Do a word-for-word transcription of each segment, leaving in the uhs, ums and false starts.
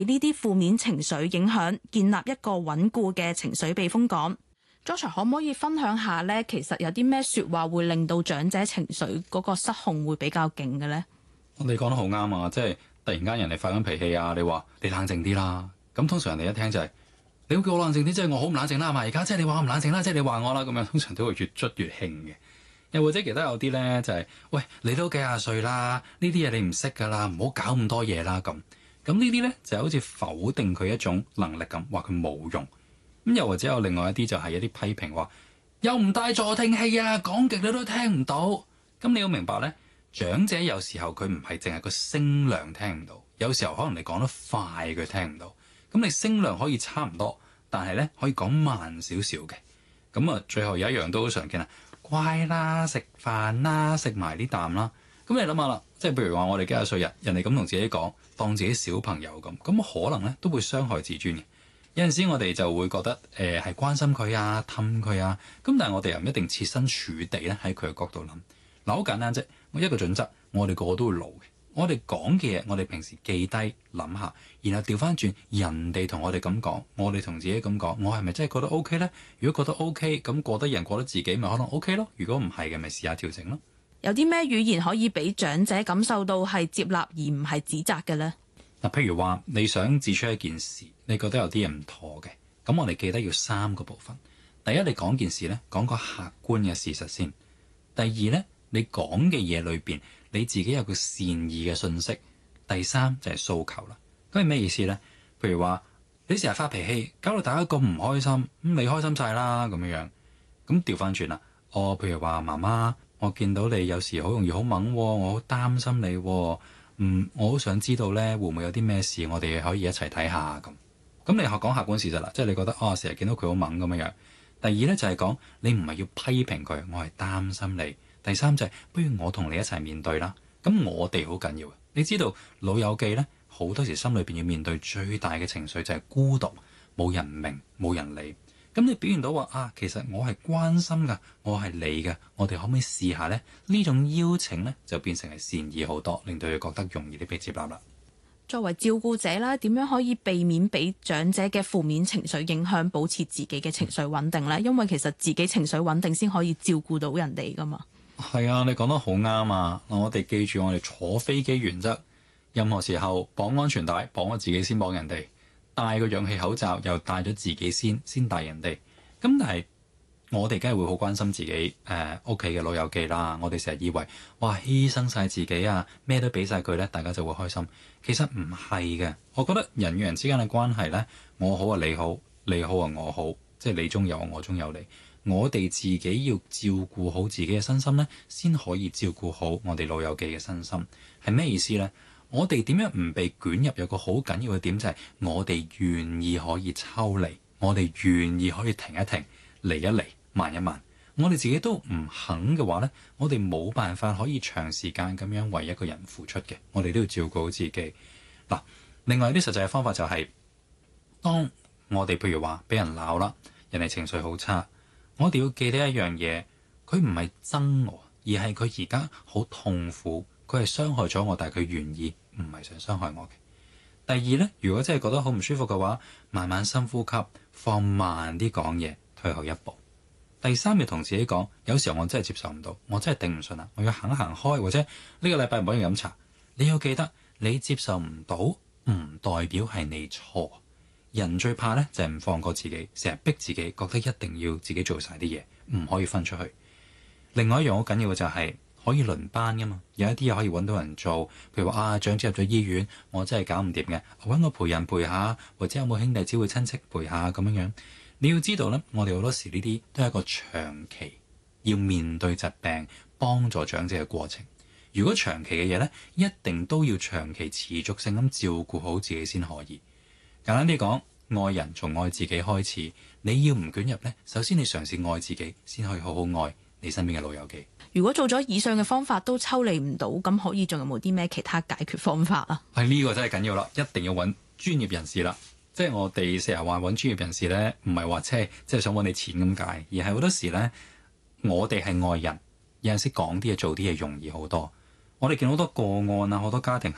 呢啲負面情緒影響，建立一個穩固嘅情緒避風港。Joshua 可唔可以分享下呢？其實有啲咩説話會令到長者情緒嗰個失控會比較勁嘅呢？ 你講得好啱啊！即係突然間人哋發緊脾氣啊，你話你冷靜啲啦。咁通常人哋一聽就係、是、你要叫我冷靜啲，即係我好唔冷靜啦，係嘛？而家即係你話我唔冷靜啦，即係你話我啦，咁樣通常都會越捽越興嘅。又或者其他有啲咧就係、是、喂，你都幾廿歲啦，呢啲嘢你唔識㗎啦，唔好搞咁多嘢啦咁。咁呢啲咧就好似否定佢一種能力咁，話佢冇用。咁又或者有另外一啲就係一啲批評話，又唔帶助聽器啊，講極你都聽唔到。咁你要明白咧，長者有時候佢唔係淨係個聲量聽唔到，有時候可能你講得快佢聽唔到。咁你聲量可以差唔多，但係咧可以講慢少少嘅。咁啊，最後有一樣都好常見啦，乖啦，食飯啦，食埋啲啖啦。咁你諗下啦，即係譬如話我哋幾廿歲人，人哋咁同自己講，當自己小朋友咁，咁可能咧都會傷害自尊嘅。有陣時我哋就會覺得誒係、呃、關心佢啊，氹佢啊，咁但係我哋又唔一定設身處地咧喺佢嘅角度諗。嗱，好簡單啫，我一個準則，我哋個個都會老嘅。我哋講嘅嘢，我哋平時記低諗下，然後調翻轉人哋同我哋咁講，我哋同自己咁講，我係咪真係覺得 OK 呢？如果覺得 OK，咁過得人過得自己，咪可能 OK 咯。如果唔係嘅，咪試下調整咯。 有啲咩語言可以俾長者感受到係接納而唔係指責嘅呢？ 嗱，譬如話你想指出一件事，你覺得有啲嘢唔妥嘅，咁我哋記得要三個部分。第一，你講件事呢，講個客觀嘅事實先。第二呢，你講嘅嘢裏邊，你自己有個善意嘅信息。第三就係訴求啦。咁係咩意思呢？譬如話你成日發脾氣，搞到大家咁唔開心，咁你開心晒啦咁樣樣。咁調翻轉啦，我譬如話媽媽，我見到你有時好容易好猛，我好擔心你。嗯，我好想知道咧，會唔會有啲咩事，我哋可以一齊睇下咁。咁你學講客觀事實啦，即係你覺得哦，成日見到佢好猛咁樣樣。第二咧就係講你唔係要批評佢，我係擔心你。第三就係不如我同你一齊面對啦。咁我哋好緊要嘅，你知道老友記咧好多時心裏邊要面對最大嘅情緒就係孤獨，冇人明，冇人理。咁你表現到話啊，其實我係關心㗎，我係你嘅，我哋可唔可以試下呢？呢種邀請呢，就變成係善意好多，令到佢覺得容易啲被接納啦。 作為照顧者啦，點樣可以避免俾長者嘅負面情緒影響，保持自己嘅情緒穩定呢？因為其實自己情緒穩定先可以照顧到人哋㗎嘛。 係啊，你講得好啱啊！我哋記住我哋坐飛機原則，任何時候綁安全帶，綁咗自己先綁人哋。戴個氧氣口罩又戴咗自己先，先戴人哋。咁但係我哋梗係會好關心自己誒屋企嘅老友記啦。我哋成日以為哇犧牲晒自己啊，咩都俾晒佢呢，大家就會開心。其實唔係嘅。我覺得人與人之間嘅關係呢，我好啊你好，你好啊我好，即係你中有我，我中有你。我哋自己要照顧好自己嘅身心呢，先可以照顧好我哋老友記嘅身心。係咩意思呢？我哋點樣唔被捲入？有個好緊要嘅點就係我哋願意可以抽離，我哋願意可以停一停，嚟一嚟，慢一慢。我哋自己都唔肯嘅話呢，我哋冇辦法可以長時間咁樣為一個人付出嘅。我哋都要照顧好自己。嗱，另外一啲實際嘅方法就係，當我哋譬如話俾人鬧啦，人哋情緒好差，我哋要記得一樣嘢，佢唔係憎我，而係佢而家好痛苦，佢係傷害咗我，但係佢願意。唔係想傷害我嘅。第二呢，如果真係覺得好唔舒服嘅話，慢慢深呼吸，放慢啲講嘢，退後一步。第三，要同自己講，有時候我真係接受唔到，我真係頂唔順啦，我要行一行開，或者呢個禮拜唔可以飲茶。你要記得，你接受唔到，唔代表係你錯。人最怕呢，就係唔放過自己，成日逼自己，覺得一定要自己做晒啲嘢，唔可以分出去。另外一樣好緊要嘅就係，可以輪班噶嘛，有一啲嘢可以揾到人做，譬如話啊，長者入咗醫院，我真係搞唔掂嘅，揾個陪人陪下，或者有冇兄弟姊妹親戚陪下咁樣樣。你要知道呢，我哋好多時呢啲都係一個長期要面對疾病、幫助長者嘅過程。如果長期嘅嘢呢，一定都要長期持續性咁照顧好自己先可以。簡單啲講，愛人從愛自己開始，你要唔捲入呢，首先你嘗試愛自己，先可以好好愛你身邊嘅老友記。 如果做咗以上嘅方法都抽離唔到，咁可以仲有冇啲咩其他解決方法啊？ 係呢個真係緊要啦，一定要揾專業人士啦。即係我哋成日話揾專業人士呢，唔係話即係即係想揾你錢咁解，而係好多時呢，我哋係愛人，有陣時講啲嘢做啲嘢容易好多。我哋見好多個案啊，好多家庭係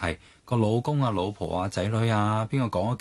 個老公啊、老婆啊、仔女啊，邊個講咗